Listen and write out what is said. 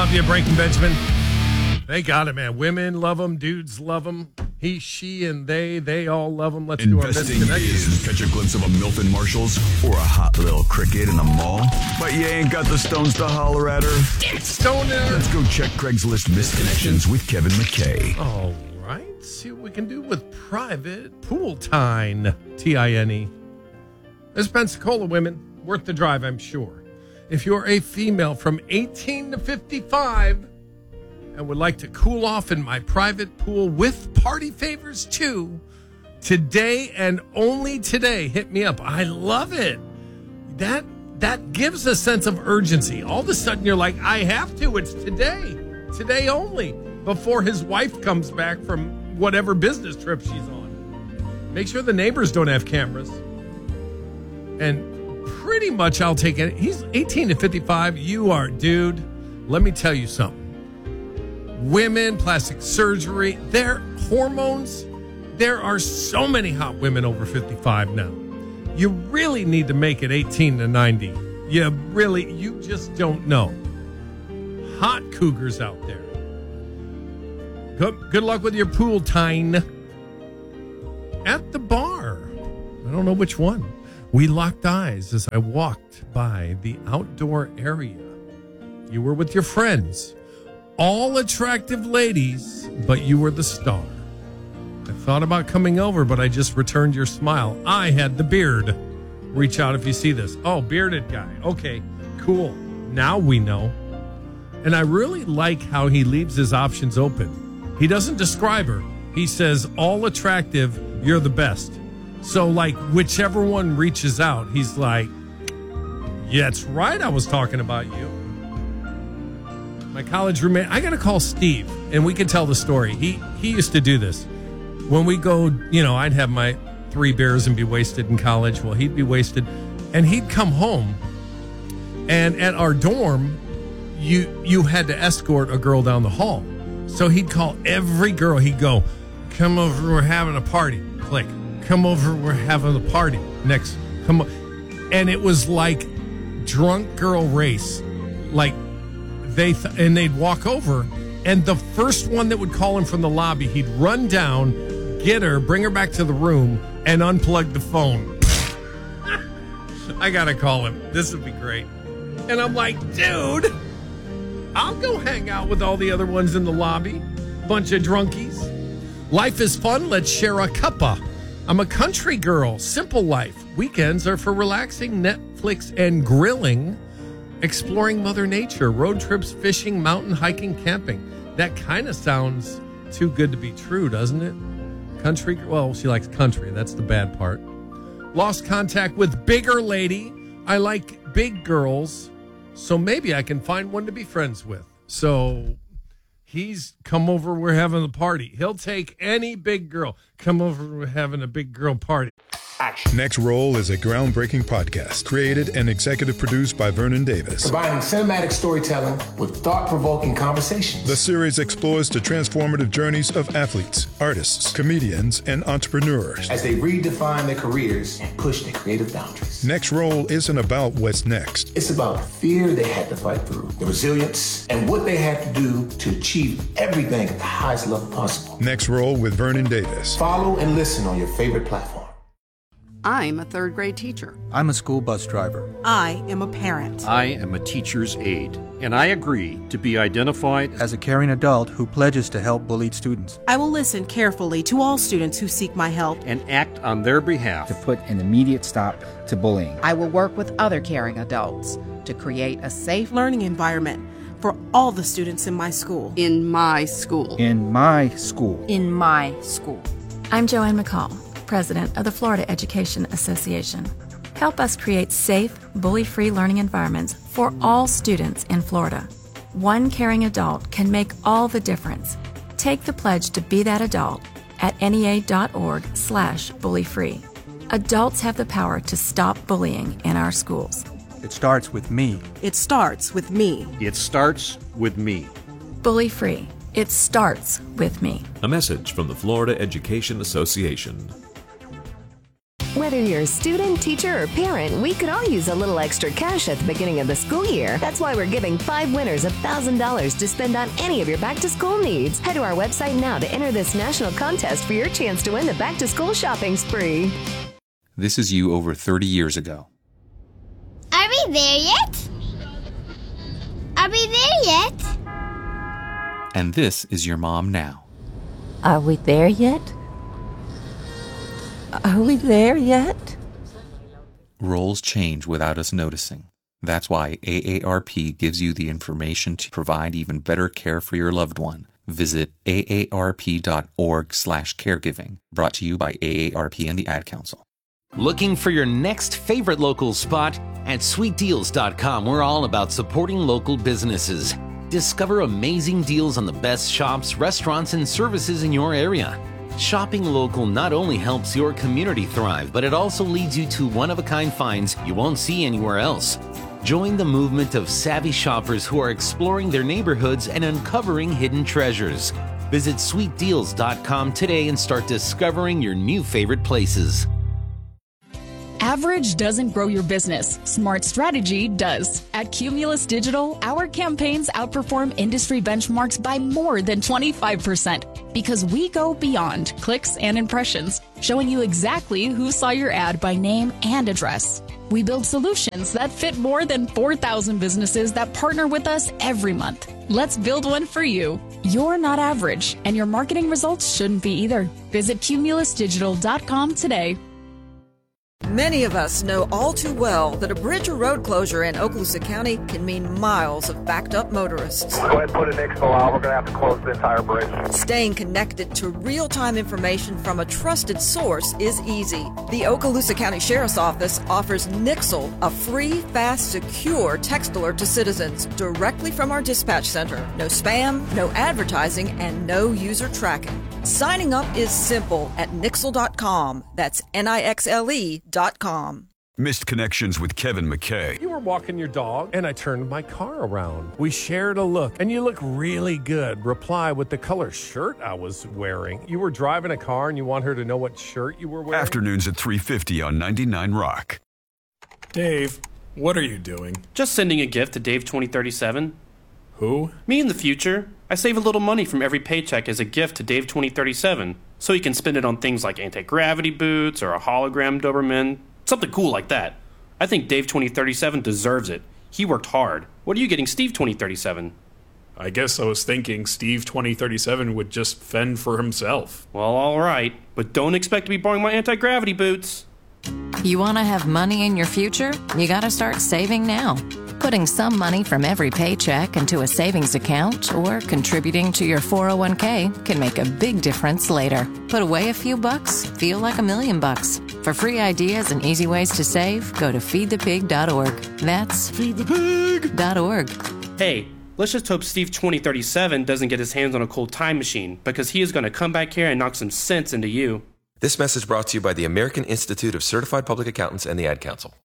love you, Breaking Benjamin. They got it, man. Women love them. Dudes love them. He, she, and they all love them. Let's do our best is catch a glimpse of a MILF in Marshalls or a hot little cricket in a mall, but you ain't got the stones to holler at her. Stoner. Let's go check Craigslist Misconnections with Kevin McKay. All right. See what we can do with private pool time. Tine. There's Pensacola women. Worth the drive, I'm sure. If you're a female from 18 to 55 and would like to cool off in my private pool with party favors too, today and only today, hit me up. I love it. That gives a sense of urgency. All of a sudden you're like, I have to. It's today only, before his wife comes back from whatever business trip she's on. Make sure the neighbors don't have cameras. And pretty much I'll take it. He's 18 to 55. You are, dude. Let me tell you something. Women, plastic surgery, their hormones. There are so many hot women over 55 now. You really need to make it 18 to 90. You just don't know. Hot cougars out there. Good luck with your pool time. At the bar. I don't know which one. We locked eyes as I walked by the outdoor area. You were with your friends. All attractive ladies, but you were the star. I thought about coming over, but I just returned your smile. I had the beard. Reach out if you see this. Oh, bearded guy. Okay, cool. Now we know. And I really like how he leaves his options open. He doesn't describe her. He says, all attractive, you're the best. So, like, whichever one reaches out, he's like, yeah, that's right, I was talking about you. My college roommate, I got to call Steve, and we can tell the story. He used to do this. When we go, I'd have my 3 beers and be wasted in college. Well, he'd be wasted, and he'd come home, and at our dorm, you had to escort a girl down the hall. So he'd call every girl. He'd go, come over, we're having a party. Click. Come over, we're having a party. Next, come on. And it was like drunk girl race. Like, and they'd walk over, and the first one that would call him from the lobby, he'd run down, get her, bring her back to the room, and unplug the phone. I gotta call him. This would be great. And I'm like, dude, I'll go hang out with all the other ones in the lobby. Bunch of drunkies. Life is fun. Let's share a cuppa. I'm a country girl. Simple life. Weekends are for relaxing, Netflix, and grilling. Exploring Mother Nature, road trips, fishing, mountain hiking, camping. That kind of sounds too good to be true, doesn't it? Country, well, she likes country. That's the bad part. Lost contact with bigger lady. I like big girls, so maybe I can find one to be friends with. So he's come over, we're having a party. He'll take any big girl. Come over, we're having a big girl party. Action. Next Roll is a groundbreaking podcast created and executive produced by Vernon Davis. Combining cinematic storytelling with thought-provoking conversations. The series explores the transformative journeys of athletes, artists, comedians, and entrepreneurs as they redefine their careers and push their creative boundaries. Next Roll isn't about what's next. It's about the fear they had to fight through, the resilience, and what they had to do to achieve everything at the highest level possible. Next Roll with Vernon Davis. Follow and listen on your favorite platform. I'm a third grade teacher. I'm a school bus driver. I am a parent. I am a teacher's aide, and I agree to be identified as a caring adult who pledges to help bullied students. I will listen carefully to all students who seek my help and act on their behalf to put an immediate stop to bullying. I will work with other caring adults to create a safe learning environment for all the students in my school. In my school. In my school. In my school. I'm Joanne McCall, President of the Florida Education Association. Help us create safe, bully-free learning environments for all students in Florida. One caring adult can make all the difference. Take the pledge to be that adult at NEA.org/bullyfree. Adults have the power to stop bullying in our schools. It starts with me. It starts with me. It starts with me. Bully-free. It starts with me. A message from the Florida Education Association. Whether you're a student, teacher, or parent, we could all use a little extra cash at the beginning of the school year. That's why we're giving 5 winners $1,000 to spend on any of your back-to-school needs. Head to our website now to enter this national contest for your chance to win the back-to-school shopping spree. This is you over 30 years ago. Are we there yet? Are we there yet? And this is your mom now. Are we there yet? Are we there yet? Roles change without us noticing. That's why AARP gives you the information to provide even better care for your loved one. Visit aarp.org/caregiving. Brought to you by AARP and the Ad Council. Looking for your next favorite local spot? At sweetdeals.com, we're all about supporting local businesses. Discover amazing deals on the best shops, restaurants, and services in your area. Shopping local not only helps your community thrive, but it also leads you to one-of-a-kind finds you won't see anywhere else. Join the movement of savvy shoppers who are exploring their neighborhoods and uncovering hidden treasures. Visit sweetdeals.com today and start discovering your new favorite places. Average doesn't grow your business. Smart strategy does. At Cumulus Digital, our campaigns outperform industry benchmarks by more than 25% because we go beyond clicks and impressions, showing you exactly who saw your ad by name and address. We build solutions that fit more than 4,000 businesses that partner with us every month. Let's build one for you. You're not average, and your marketing results shouldn't be either. Visit cumulusdigital.com today. Many of us know all too well that a bridge or road closure in Okaloosa County can mean miles of backed-up motorists. Go ahead and put an Nixville out. We're going to have to close the entire bridge. Staying connected to real-time information from a trusted source is easy. The Okaloosa County Sheriff's Office offers Nixle, a free, fast, secure text alert to citizens directly from our dispatch center. No spam, no advertising, and no user tracking. Signing up is simple at Nixle.com. That's NIXLE.com. Missed Connections with Kevin McKay. You were walking your dog, and I turned my car around. We shared a look, and you look really good. Reply with the color shirt I was wearing. You were driving a car, and you want her to know what shirt you were wearing? Afternoons at 3:50 on 99 Rock. Dave, what are you doing? Just sending a gift to Dave 2037. Who? Me in the future. I save a little money from every paycheck as a gift to Dave 2037, so he can spend it on things like anti-gravity boots or a hologram Doberman, something cool like that. I think Dave 2037 deserves it. He worked hard. What are you getting Steve 2037? I guess I was thinking Steve 2037 would just fend for himself. Well, all right, but don't expect to be borrowing my anti-gravity boots. You want to have money in your future? You got to start saving now. Putting some money from every paycheck into a savings account or contributing to your 401k can make a big difference later. Put away a few bucks, feel like $1 million. For free ideas and easy ways to save, go to feedthepig.org. That's feedthepig.org. Hey, let's just hope Steve 2037 doesn't get his hands on a cold time machine, because he is going to come back here and knock some sense into you. This message brought to you by the American Institute of Certified Public Accountants and the Ad Council.